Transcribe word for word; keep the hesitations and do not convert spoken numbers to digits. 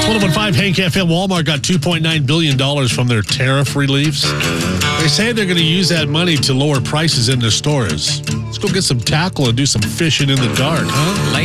one oh one point five Hank F M. Walmart got two point nine billion dollars from their tariff reliefs. They say they're going to use that money to lower prices in their stores. Let's go get some tackle and do some fishing in the dark, huh?